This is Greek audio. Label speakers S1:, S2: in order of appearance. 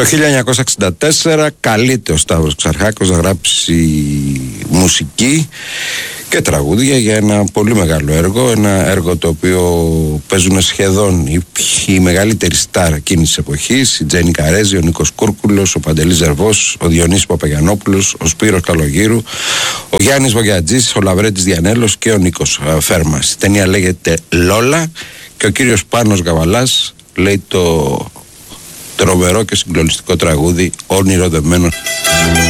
S1: Το 1964 καλείται ο Σταύρος Ξαρχάκος να γράψει μουσική και τραγούδια για ένα πολύ μεγάλο έργο, ένα έργο το οποίο παίζουν σχεδόν οι μεγαλύτεροι στάρ εκείνης της εποχής, η Τζένι Καρέζη, ο Νίκος Κούρκουλος, ο Παντελής Ζερβός, ο Διονύσης Παπαγιαννόπουλος, ο Σπύρος Καλογύρου, ο Γιάννης Βογιατζής, ο Λαβρέντης Διανέλος και ο Νίκος Φέρμας. Η ταινία λέγεται Λόλα και ο κύριος Πάνος Γαβαλάς λέει το τρομερό και συγκλονιστικό τραγούδι Όνειρο δεμένο.